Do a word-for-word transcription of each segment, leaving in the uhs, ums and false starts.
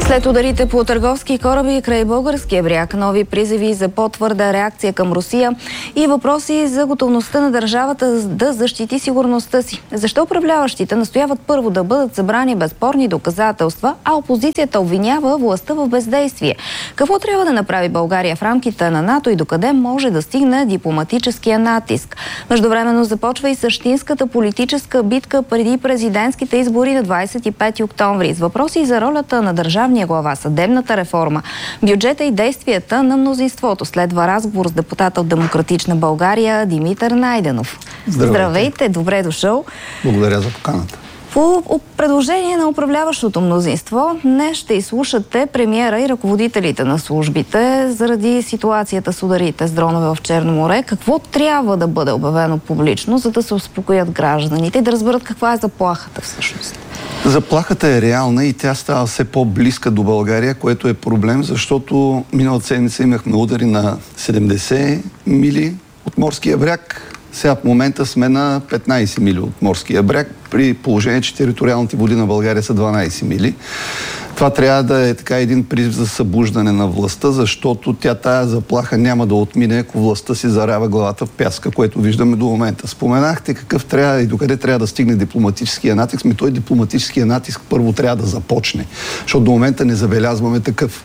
След ударите по търговски кораби край българския бряг, нови призиви за по-твърда реакция към Русия и въпроси за готовността на държавата да защити сигурността си. Защо управляващите настояват първо да бъдат събрани безспорни доказателства, а опозицията обвинява властта в бездействие? Какво трябва да направи България в рамките на НАТО и докъде може да стигне дипломатическия натиск? Междувременно започва и същинската политическа битка преди президентските избори на двадесет и пети октомври с въпроси за ролята на държавния глава, съдебната реформа, бюджета и действията на мнозинството. Следва разговор с депутата от Демократична България Димитър Найденов. Здравейте. Здравейте, добре дошъл. Благодаря за поканата. По предложение на управляващото мнозинство, днес ще изслушате премиера и ръководителите на службите заради ситуацията с ударите с дронове в Черно море. Какво трябва да бъде обявено публично, за да се успокоят гражданите и да разберат каква е заплахата всъщност? Заплахата е реална и тя става все по-близка до България, което е проблем, защото миналата седмица имахме удари на седемдесет мили от морския бряг. Сега в момента сме на петнадесет мили от морския бряг, при положение, че териториалните води на България са дванадесет мили. Това трябва да е така един призив за събуждане на властта, защото тя тая заплаха няма да отмине, ако властта си зарява главата в пяска, което виждаме до момента. Споменахте какъв трябва и докъде трябва да стигне дипломатическия натиск. Ми той дипломатическия натиск първо трябва да започне, защото до момента не забелязваме такъв.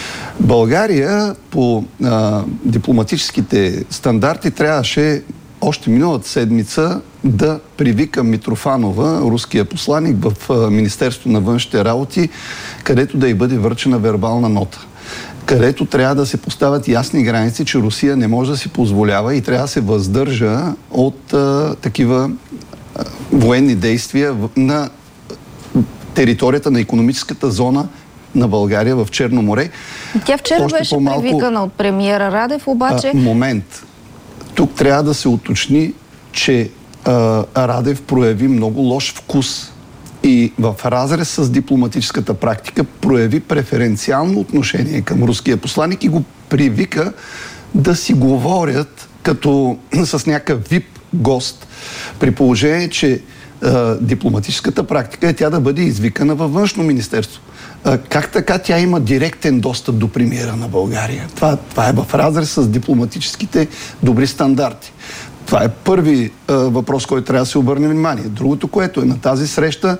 България по а, дипломатическите стандарти трябваше още миналата седмица да привика Митрофанова, руския посланик в Министерството на външните работи, където да й бъде връчена вербална нота. Където трябва да се поставят ясни граници, че Русия не може да си позволява и трябва да се въздържа от а, такива а, военни действия на територията на икономическата зона на България в Черно море. Тя вчера Още беше по-малко... привикана от премиера Радев, обаче... А, момент. Тук трябва да се уточни, че а, Радев прояви много лош вкус и в разрез с дипломатическата практика прояви преференциално отношение към руския посланик и го привика да си говорят като с някакъв вип гост, при положение, че а, дипломатическата практика е тя да бъде извикана във външно министерство. А, как така тя има директен достъп до премиера на България? Това, това е в разрез с дипломатическите добри стандарти. Това е първи а, въпрос, който трябва да се обърне внимание. Другото, което е на тази среща,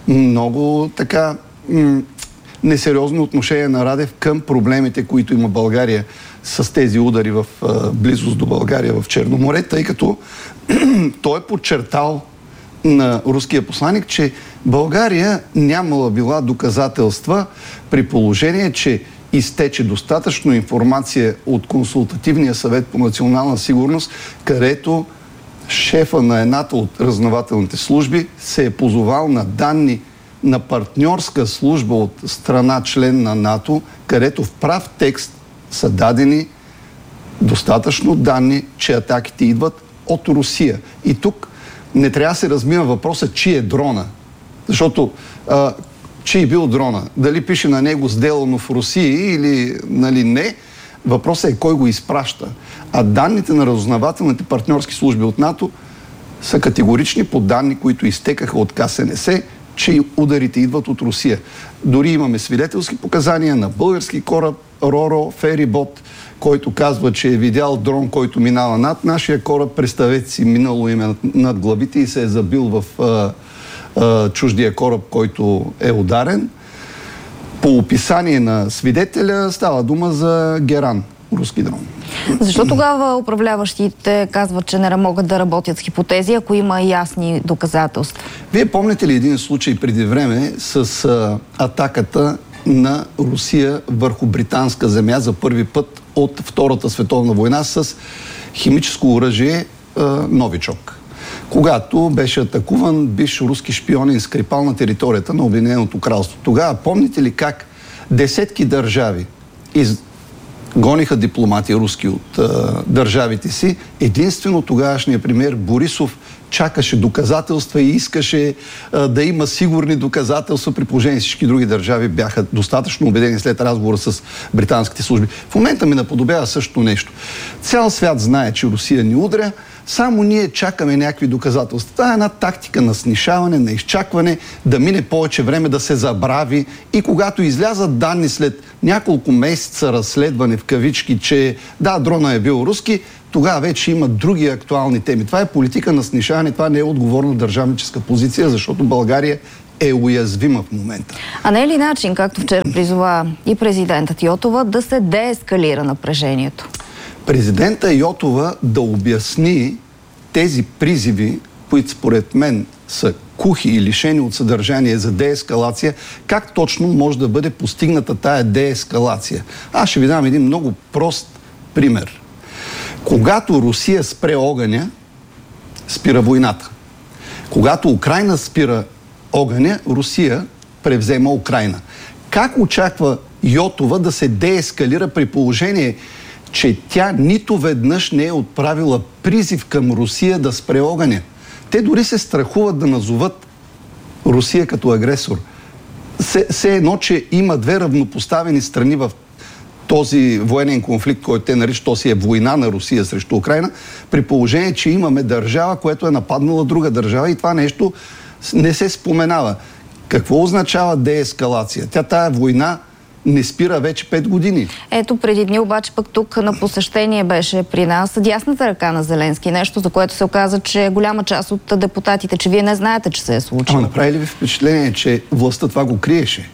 много така м- несериозно отношение на Радев към проблемите, които има България с тези удари в а, близост до България в Черно море, тъй като той е подчертал на руския посланик, че България нямала била доказателства при положение, че изтече достатъчно информация от Консултативния съвет по национална сигурност, където шефа на едната от разузнавателните служби се е позовал на данни на партньорска служба от страна член на НАТО, където в прав текст са дадени достатъчно данни, че атаките идват от Русия. И тук не трябва да се размива въпроса, чи е дрона. Защото а, чи е бил дрона. Дали пише на него сделано в Русия или нали, не, въпросът е кой го изпраща. А данните на разузнавателните партньорски служби от НАТО са категорични по данни, които изтекаха от К С Н С, че ударите идват от Русия. Дори имаме свидетелски показания на български кораб Ро-Ро Ферибот, който казва, че е видял дрон, който минава над нашия кораб. Представете си, минало име над главите и се е забил в а, а, чуждия кораб, който е ударен. По описание на свидетеля става дума за Геран, руски дрон. Защо тогава управляващите казват, че не могат да работят с хипотези, ако има ясни доказателства? Вие помните ли един случай преди време с а, атаката на Русия върху британска земя за първи път от Втората световна война с химическо оръжие а, Новичок? Когато беше атакуван бивш руски шпионин Скрипал на територията на Обединеното кралство. Тогава помните ли как десетки държави из... гониха дипломати руски от а, държавите си? Единствено тогавашният премиер Борисов чакаше доказателства и искаше а, да има сигурни доказателства, при положение всички други държави бяха достатъчно убедени след разговора с британските служби. В момента ми наподобява също нещо. Цял свят знае, че Русия ни удря, само ние чакаме някакви доказателства. Това е една тактика на снишаване, на изчакване, да мине повече време, да се забрави и когато излязат данни след няколко месеца разследване в кавички, че да, дрона е бил руски, тогава вече има други актуални теми. Това е политика на снишаване, това не е отговорна държавническа позиция, защото България е уязвима в момента. А не е ли начин, както вчера призова и президентът Йотова, да се деескалира напрежението? Президента Йотова да обясни тези призиви, които според мен са кухи и лишени от съдържание за деескалация, как точно може да бъде постигната тая деескалация. Аз ще ви дам един много прост пример. Когато Русия спре огъня, спира войната. Когато Украйна спира огъня, Русия превзема Украйна. Как очаква Йотова да се деескалира при положение, че тя нито веднъж не е отправила призив към Русия да спре огъня? Те дори се страхуват да назоват Русия като агресор. Все едно, че има две равнопоставени страни в този военен конфликт, който те наричат, то си е война на Русия срещу Украйна, при положение, че имаме държава, която е нападнала друга държава и това нещо не се споменава. Какво означава деескалация? Тя тая война не спира вече пет години. Ето, преди дни обаче пък тук на посещение беше при нас дясната ръка на Зеленски. Нещо, за което се оказа, че голяма част от депутатите, че вие не знаете, че се е случило. Ама направи ли ви впечатление, че властта това го криеше?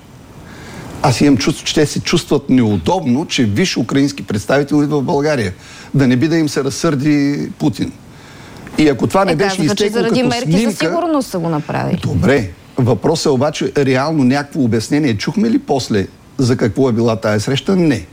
Аз имам чувство, че те се чувстват неудобно, че висши украински представители идва в България. Да не би да им се разсърди Путин. И ако това не е, беше изтекло като снимка... заради мерки за сигурност са го направили. Добре. Въпросът е обаче реално някакво обяснение. Чухме ли после за какво е била тая среща? Не.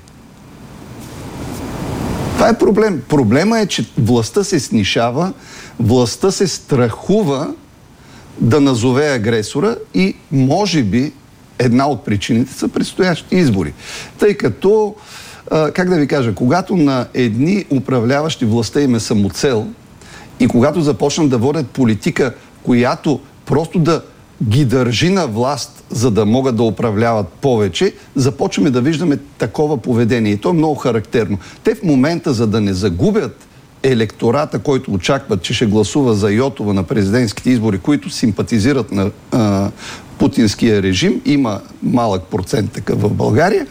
Това е проблем. Проблема е, че властта се снишава, властта се страхува да назове агресора и може би една от причините са предстоящи избори. Тъй като, как да ви кажа, когато на едни управляващи властта им е самоцел и когато започнат да водят политика, която просто да ги държи на власт, за да могат да управляват повече, започваме да виждаме такова поведение. И то е много характерно. Те в момента, за да не загубят електората, който очакват, че ще гласува за Йотова на президентските избори, които симпатизират на а, путинския режим, има малък процент такъв в България,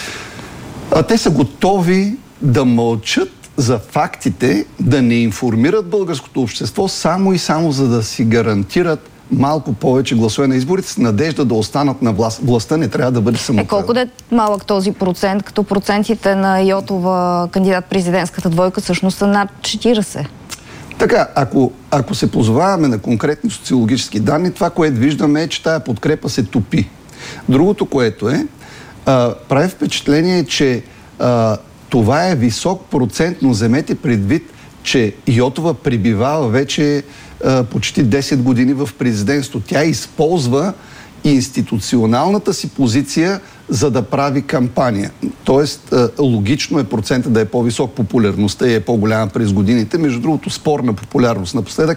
а те са готови да мълчат за фактите, да не информират българското общество само и само за да си гарантират малко повече гласове на изборите с надежда да останат на власт. Властта не трябва да бъде самоцел. Е, колко да е малък този процент, като процентите на Йотова кандидат президентската двойка всъщност са над четирийсет? Така, ако, ако се позоваваме на конкретни социологически данни, това, което виждаме е, че тая подкрепа се топи. Другото, което е, а, прави впечатление, че а, това е висок процент, но вземете предвид, че Йотова пребивава вече а, почти десет години в президентство. Тя използва институционалната си позиция, за да прави кампания. Тоест, логично е процента да е по-висок, популярността и е по-голяма през годините. Между другото, спорна популярност напоследък.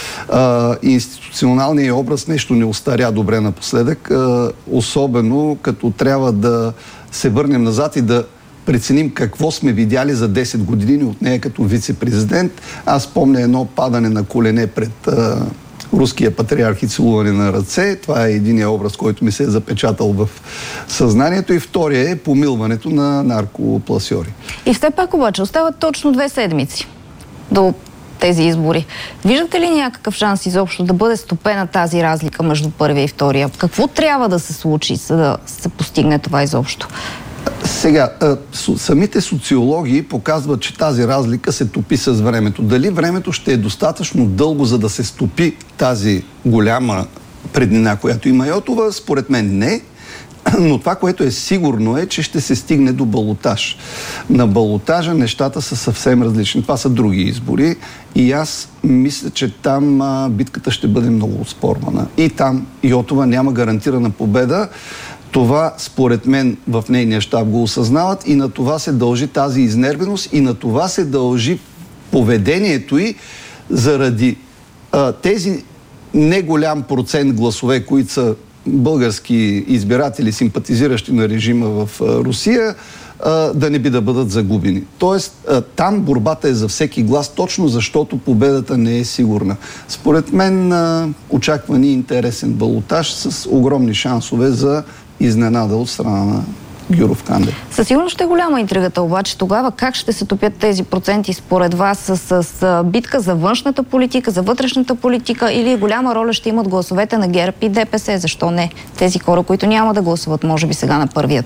Институционалният образ нещо не остаря добре напоследък, особено като трябва да се върнем назад и да преценим какво сме видяли за десет години от нея като вице-президент. Аз помня едно падане на колене пред руския патриарх и целуване на ръце. Това е единият образ, който ми се е запечатал в съзнанието. И втория е помилването на наркопласьори. И все пак обаче остават точно две седмици до тези избори. Виждате ли някакъв шанс изобщо да бъде стопена тази разлика между първия и втория? Какво трябва да се случи, за да се постигне това изобщо? Сега, самите социологии показват, че тази разлика се топи с времето. Дали времето ще е достатъчно дълго, за да се стопи тази голяма преднина, която има Йотова? Според мен не. Но това, което е сигурно е, че ще се стигне до балотаж. На балотажа нещата са съвсем различни. Това са други избори. И аз мисля, че там а, битката ще бъде много оспорвана. И там Йотова няма гарантирана победа. Това, според мен, в нейния щаб го осъзнават и на това се дължи тази изнервеност и на това се дължи поведението й заради тези неголям процент гласове, които са български избиратели, симпатизиращи на режима в Русия, да не би да бъдат загубени. Тоест, там борбата е за всеки глас, точно защото победата не е сигурна. Според мен очаква ни интересен балотаж с огромни шансове за изненада от страна на Гюров Кандев. Със сигурност ще е голяма интригата, обаче тогава как ще се топят тези проценти според вас с, с битка за външната политика, за вътрешната политика, или голяма роля ще имат гласовете на ГЕРБ и ДПС? Защо не? Тези хора, които няма да гласуват, може би сега на първия